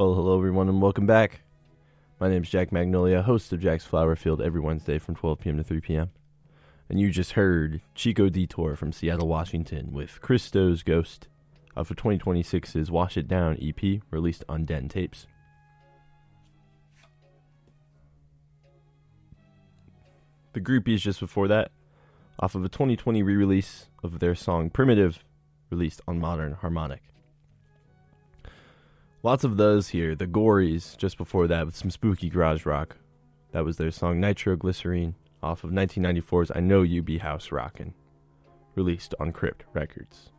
Well, hello everyone and welcome back. My name is Jack Magnolia, host of Jack's Flower Field every Wednesday from 12 p.m. to 3 p.m. And you just heard Chico Detour from Seattle, Washington with Christo's Ghost off of 2026's Wash It Down EP released on Den Tapes. The groupies just before that off of a 2020 re-release of their song Primitive released on Modern Harmonic. Lots of those here. The Gories just before that with some spooky garage rock. That was their song Nitroglycerine off of 1994's I Know You Be House Rockin', released on Crypt Records.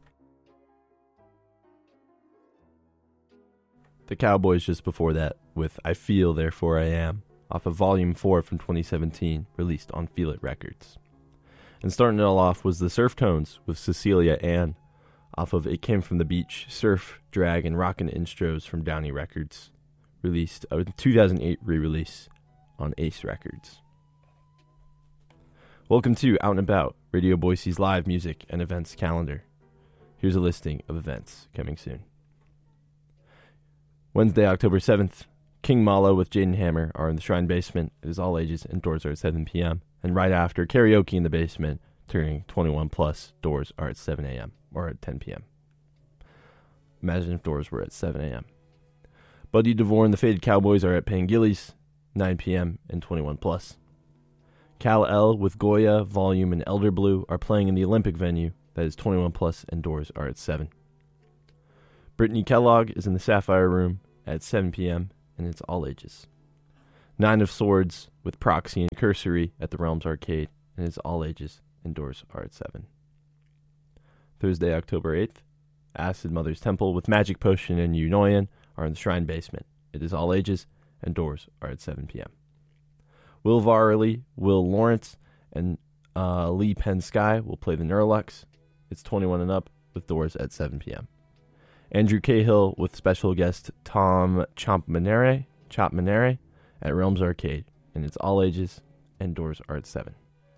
The Cowboys just before that with I Feel Therefore I Am off of Volume 4 from 2017, released on Feel It Records. And starting it all off was the Surf Tones with Cecilia Ann off of It Came From the Beach, Surf, Drag, and Rockin' Instros from Downey Records, released a 2008 re-release on Ace Records. Welcome to Out and About, Radio Boise's live music and events calendar. Here's a listing of events coming soon. Wednesday, October 7th, King Malo with Jaden Hammer are in the Shrine Basement. It is all ages and doors are at 7 p.m. And right after, karaoke in the basement, turning 21 plus, doors are at 7 a.m. or at 10 p.m. Imagine if doors were at 7 a.m. Buddy DeVore and the Faded Cowboys are at Pangilly's, 9 p.m. and 21 plus. Cal L with Goya, Volume, and Elder Blue are playing in the Olympic venue. That is 21 plus and doors are at 7. Brittany Kellogg is in the Sapphire Room at 7 p.m. and it's all ages. Nine of Swords with Proxy and Cursory at the Realms Arcade and it's all ages and doors are at 7. Thursday, October 8th, Acid Mother's Temple with Magic Potion and Unoyan are in the Shrine Basement. It is all ages, and doors are at 7 p.m. Will Varley, Will Lawrence, and Lee Penn Sky will play the Neurolux. It's 21 and up, with doors at 7 p.m. Andrew Cahill with special guest Tom Chop-Manere at Realms Arcade, and it's all ages, and doors are at 7.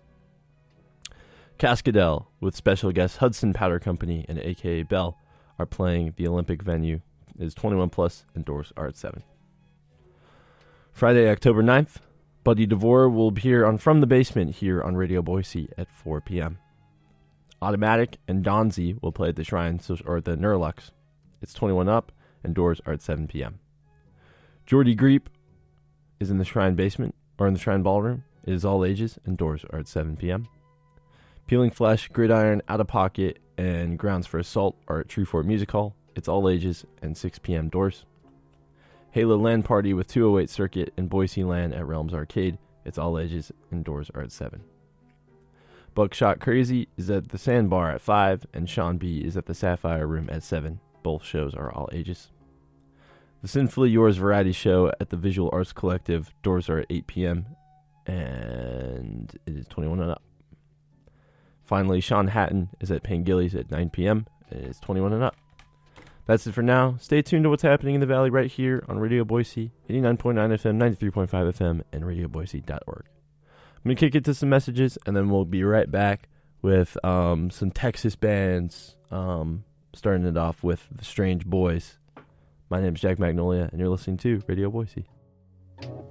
Cascadel with special guest Hudson Powder Company and A.K.A. Bell are playing the Olympic venue. It is 21 plus and doors are at 7. Friday, October 9th, Buddy DeVore will appear on From the Basement here on Radio Boise at 4 p.m. Automatic and Donzi will play at the Shrine or the Neurolux. It's 21 up and doors are at 7 p.m. Jordy Greep is in the Shrine Basement or in the Shrine Ballroom. It is all ages and doors are at 7 p.m. Peeling Flesh, Gridiron, Out of Pocket, and Grounds for Assault are at True Fort Music Hall. It's all ages and 6 p.m. doors. Halo Land Party with 208 Circuit and Boise Land at Realms Arcade. It's all ages and doors are at 7. Buckshot Crazy is at the Sandbar at 5 and Sean B is at the Sapphire Room at 7. Both shows are all ages. The Sinfully Yours Variety Show at the Visual Arts Collective. Doors are at 8 p.m. and it is 21 and up. Finally, Sean Hatton is at Pangilly's at 9 p.m. and it's 21 and up. That's it for now. Stay tuned to what's happening in the Valley right here on Radio Boise, 89.9 FM, 93.5 FM, and radioboise.org. I'm going to kick it to some messages, and then we'll be right back with some Texas bands, starting it off with the Strange Boys. My name is Jack Magnolia, and you're listening to Radio Boise.